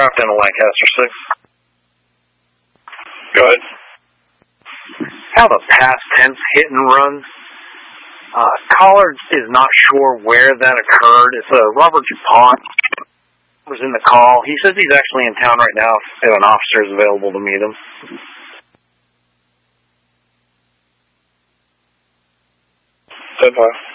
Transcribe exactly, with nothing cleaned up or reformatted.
dropped in a Lancaster six. Go ahead. Have a past tense hit and run. Uh, caller is not sure where that occurred. It's a uh, Robert DuPont was in the call. He says he's actually in town right now if an officer is available to meet him. ten five.